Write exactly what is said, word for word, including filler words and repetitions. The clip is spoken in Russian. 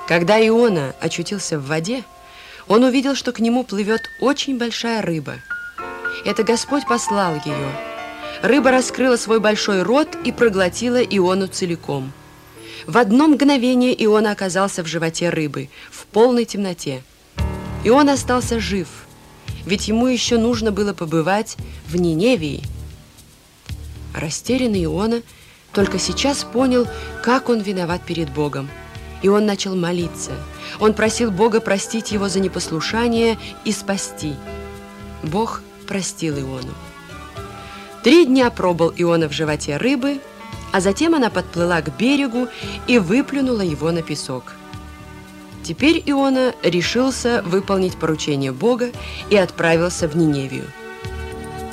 Когда Иона очутился в воде, он увидел, что к нему плывет очень большая рыба. Это Господь послал ее. Рыба раскрыла свой большой рот и проглотила Иону целиком. В одно мгновение Иона оказался в животе рыбы, в полной темноте. И он остался жив, ведь ему еще нужно было побывать в Ниневии. Растерянный Иона только сейчас понял, как он виноват перед Богом. И он начал молиться. Он просил Бога простить его за непослушание и спасти. Бог простил Иону. Три дня пробыл Иона в животе рыбы, а затем она подплыла к берегу и выплюнула его на песок. Теперь Иона решился выполнить поручение Бога и отправился в Ниневию.